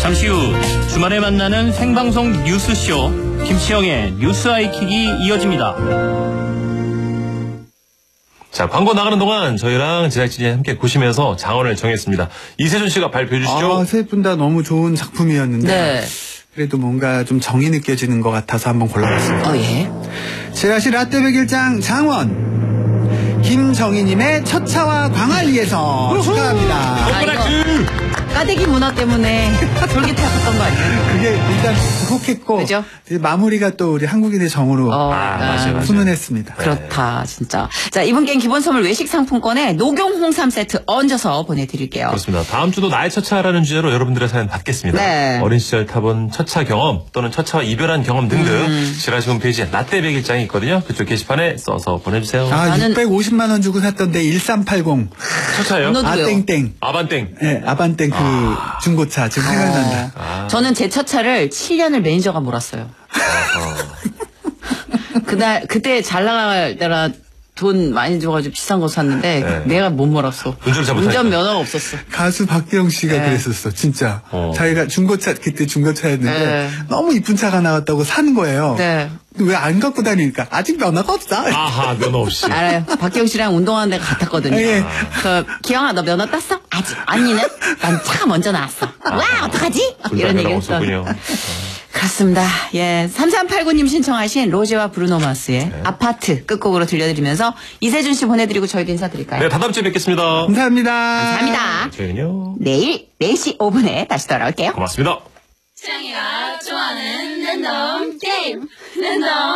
잠시 후 주말에 만나는 생방송 뉴스쇼 김치영의 뉴스 아이킥이 이어집니다. 자, 광고 나가는 동안 저희랑 제작진이 함께 보시면서 장원을 정했습니다. 이세준 씨가 발표해 주시죠. 세 분 다 너무 좋은 작품이었는데 네. 그래도 뭔가 좀 정이 느껴지는 것 같아서 한번 골라봤습니다. 예. 제아시 라떼 백일장 장원 김정희님의 첫차와 광안리에서 축하합니다. 까대기 문화 때문에 졸깃해 아팠던 거 아니에요? 그게 일단 혹했고 그죠? 이제 마무리가 또 우리 한국인의 정으로 맞아요. 훈훈했습니다. 그렇다, 진짜. 자, 이분께는 기본 선물 외식 상품권에 녹용 홍삼 세트 얹어서 보내드릴게요. 그렇습니다. 다음 주도 나의 첫차라는 주제로 여러분들의 사연 받겠습니다. 네. 어린 시절 타본 첫차 경험 또는 첫차와 이별한 경험 등등 지라시 홈페이지에 라떼 백일장이 있거든요. 그쪽 게시판에 써서 보내주세요. 나는- 650만 원 주고 샀던데 1380 첫차예요? 번호도- 아땡땡. 아반땡. 네, 아반땡 그 중고차 지금 생각난다. 저는 제 첫 차를 7년을 매니저가 몰았어요. 그때 잘 나갈 때라 돈 많이 줘가지고 비싼 거 샀는데 네. 내가 못 몰았어. 운전을 잘 못하니까. 운전 면허가 없었어. 가수 박기영 씨가 네. 그랬었어, 진짜. 자기가 그때 중고차였는데 네. 너무 이쁜 차가 나왔다고 산 거예요. 네. 왜 안 갖고 다니니까 아직 면허가 없어. 아하, 면허 없이. 알아요. 박기영 씨랑 운동하는 데가 같았거든요. 예. 기영아, 너 면허 땄어? 아직. 언니는? 난 차가 먼저 나왔어. 와, 어떡하지? 이런 얘기 했어. 없었군요. 그렇습니다. 예. 3389님 신청하신 로제와 브루노 마스의 아파트 끝곡으로 들려드리면서 이세준 씨 보내드리고 저희도 인사드릴까요? 네, 다다음 주에 뵙겠습니다. 감사합니다. 감사합니다. 저희는요. 내일 4시 5분에 다시 돌아올게요. 고맙습니다. 짱이가 좋아하는 랜덤 게임 랜덤